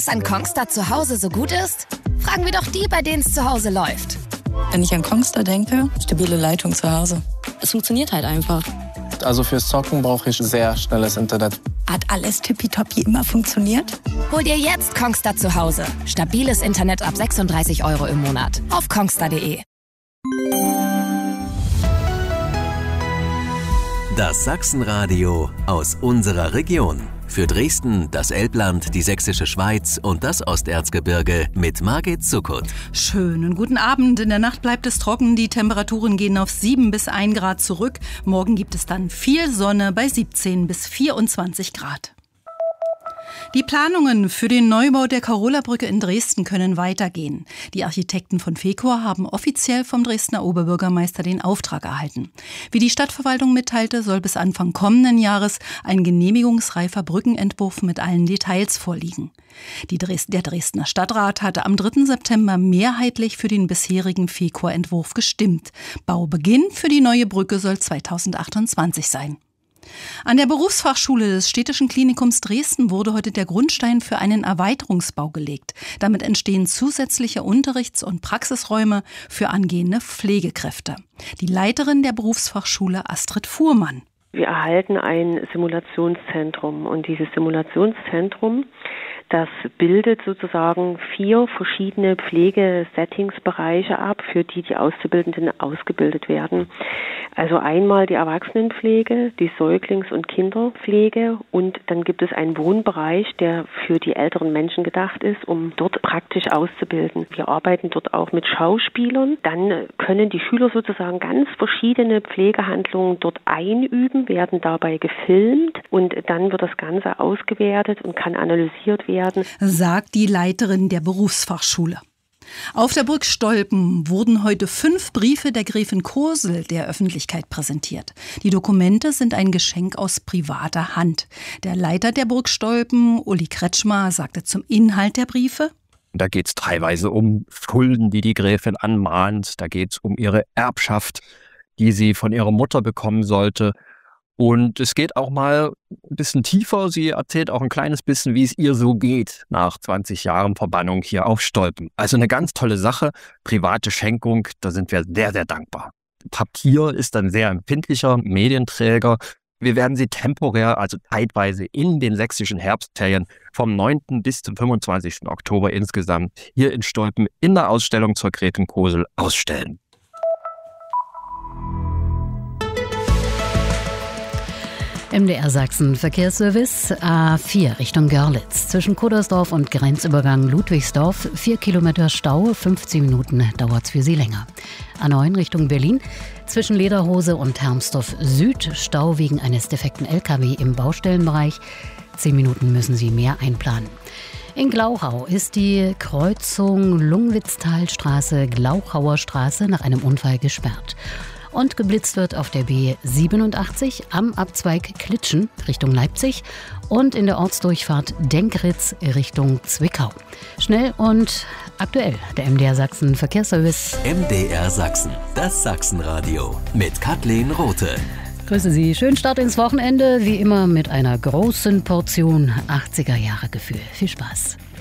Was an Kongstar zu Hause so gut ist? Fragen wir doch die, bei denen es zu Hause läuft. Wenn ich an Kongstar denke, stabile Leitung zu Hause. Es funktioniert halt einfach. Also fürs Zocken brauche ich sehr schnelles Internet. Hat alles tippitoppi immer funktioniert? Hol dir jetzt Kongstar zu Hause. Stabiles Internet ab 36 € im Monat. Auf kongstar.de. Das Sachsenradio aus unserer Region. Für Dresden, das Elbland, die Sächsische Schweiz und das Osterzgebirge mit Margit Zuckert. Schönen guten Abend. In der Nacht bleibt es trocken. Die Temperaturen gehen auf 7 bis 1 Grad zurück. Morgen gibt es dann viel Sonne bei 17 bis 24 Grad. Die Planungen für den Neubau der Karola-Brücke in Dresden können weitergehen. Die Architekten von Fecor haben offiziell vom Dresdner Oberbürgermeister den Auftrag erhalten. Wie die Stadtverwaltung mitteilte, soll bis Anfang kommenden Jahres ein genehmigungsreifer Brückenentwurf mit allen Details vorliegen. Der Dresdner Stadtrat hatte am 3. September mehrheitlich für den bisherigen Fecor-Entwurf gestimmt. Baubeginn für die neue Brücke soll 2028 sein. An der Berufsfachschule des Städtischen Klinikums Dresden wurde heute der Grundstein für einen Erweiterungsbau gelegt. Damit entstehen zusätzliche Unterrichts- und Praxisräume für angehende Pflegekräfte. Die Leiterin der Berufsfachschule Astrid Fuhrmann. Wir erhalten ein Simulationszentrum und dieses Simulationszentrum, das bildet sozusagen 4 verschiedene Pflegesettingsbereiche ab, für die die Auszubildenden ausgebildet werden. Also einmal die Erwachsenenpflege, die Säuglings- und Kinderpflege und dann gibt es einen Wohnbereich, der für die älteren Menschen gedacht ist, um dort praktisch auszubilden. Wir arbeiten dort auch mit Schauspielern. Dann können die Schüler sozusagen ganz verschiedene Pflegehandlungen dort einüben, werden dabei gefilmt und dann wird das Ganze ausgewertet und kann analysiert werden, sagt die Leiterin der Berufsfachschule. Auf der Burg Stolpen wurden heute 5 Briefe der Gräfin Kosel der Öffentlichkeit präsentiert. Die Dokumente sind ein Geschenk aus privater Hand. Der Leiter der Burg Stolpen, Uli Kretschmer, sagte zum Inhalt der Briefe: Da geht es teilweise um Schulden, die die Gräfin anmahnt. Da geht es um ihre Erbschaft, die sie von ihrer Mutter bekommen sollte. Und es geht auch mal ein bisschen tiefer. Sie erzählt auch ein kleines bisschen, wie es ihr so geht nach 20 Jahren Verbannung hier auf Stolpen. Also eine ganz tolle Sache, private Schenkung, da sind wir sehr, sehr dankbar. Papier ist ein sehr empfindlicher Medienträger. Wir werden sie temporär, also zeitweise in den sächsischen Herbstferien vom 9. bis zum 25. Oktober insgesamt hier in Stolpen in der Ausstellung zur Gräfin Kosel ausstellen. MDR Sachsen Verkehrsservice A4 Richtung Görlitz. Zwischen Kuddersdorf und Grenzübergang Ludwigsdorf 4 Kilometer Stau, 15 Minuten dauert es für Sie länger. A9 Richtung Berlin. Zwischen Lederhose und Hermsdorf Süd Stau wegen eines defekten LKW im Baustellenbereich. 10 Minuten müssen Sie mehr einplanen. In Glauchau ist die Kreuzung Lungwitztalstraße-Glauchauer Straße nach einem Unfall gesperrt. Und geblitzt wird auf der B87 am Abzweig Klitschen Richtung Leipzig und in der Ortsdurchfahrt Denkritz Richtung Zwickau. Schnell und aktuell, der MDR Sachsen Verkehrsservice. MDR Sachsen, das Sachsenradio mit Kathleen Rothe. Grüße Sie, schönen Start ins Wochenende, wie immer mit einer großen Portion 80er-Jahre-Gefühl. Viel Spaß.